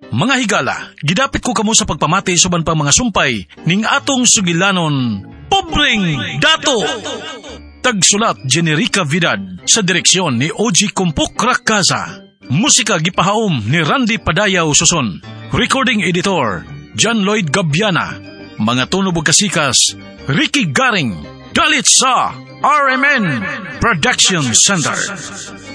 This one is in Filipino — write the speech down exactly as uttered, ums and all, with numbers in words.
Mga higala, gidapit ko kamo sa pagpamati suban pa mga sumpay ning atong sugilanon, Pobreng Dato! Tagsulat Generica Vidad sa direksyon ni O G Kumpok Rakaza. Musika gipahaom ni Randy Padayaw Suson. Recording editor John Lloyd Gabiana. Mga tunog ug kasikas Ricky Garing. Dalit sa R M N Production Center.